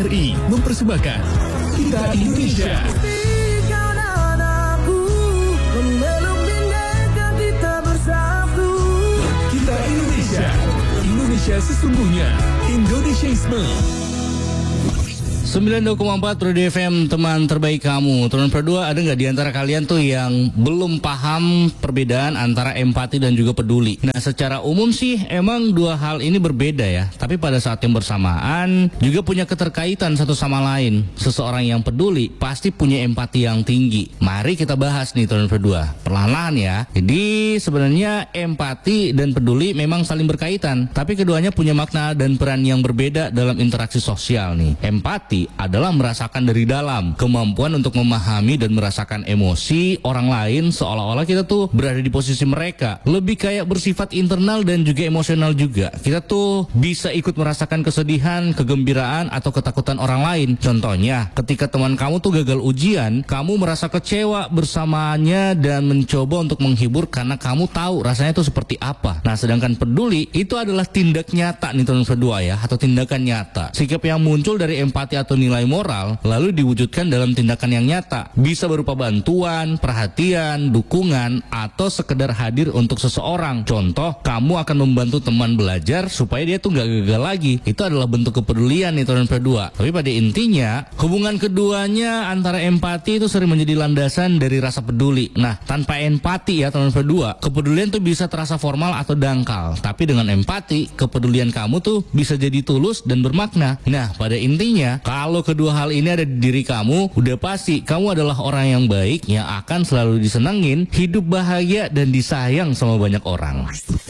RRI mempersembahkan Kita Indonesia. Kita Indonesia. Indonesia sesungguhnya. Indonesiaisme. 92,4 Rudi FM, teman terbaik kamu. Teman berdua, ada nggak di antara kalian tuh yang belum paham perbedaan antara empati dan juga peduli? Nah, secara umum sih emang dua hal ini berbeda ya. Tapi pada saat yang bersamaan juga punya keterkaitan satu sama lain. Seseorang yang peduli pasti punya empati yang tinggi. Mari kita bahas nih teman berdua, perlahan-lahan ya. Jadi sebenarnya empati dan peduli memang saling berkaitan. Tapi keduanya punya makna dan peran yang berbeda dalam interaksi sosial nih. Empati adalah merasakan dari dalam, kemampuan untuk memahami dan merasakan emosi orang lain seolah-olah kita tuh berada di posisi mereka. Lebih kayak bersifat internal dan juga emosional juga. Kita tuh bisa ikut merasakan kesedihan, kegembiraan, atau ketakutan orang lain. Contohnya, ketika teman kamu tuh gagal ujian, kamu merasa kecewa bersamanya dan mencoba untuk menghibur karena kamu tahu rasanya tuh seperti apa. Nah, sedangkan peduli itu adalah tindak nyata nih teman berdua ya, atau tindakan nyata. Sikap yang muncul dari empati atau nilai moral lalu diwujudkan dalam tindakan yang nyata, bisa berupa bantuan, perhatian, dukungan, atau sekedar hadir untuk seseorang. Contoh, kamu akan membantu teman belajar supaya dia tuh nggak gagal lagi. Itu adalah bentuk kepedulian nih teman berdua. Tapi pada intinya hubungan keduanya antara empati itu sering menjadi landasan dari rasa peduli. Nah, tanpa empati ya teman berdua, kepedulian tuh bisa terasa formal atau dangkal. Tapi dengan empati, kepedulian kamu tuh bisa jadi tulus dan bermakna. Nah, pada intinya kalau kedua hal ini ada di diri kamu, udah pasti kamu adalah orang yang baik yang akan selalu disenengin, hidup bahagia dan disayang sama banyak orang.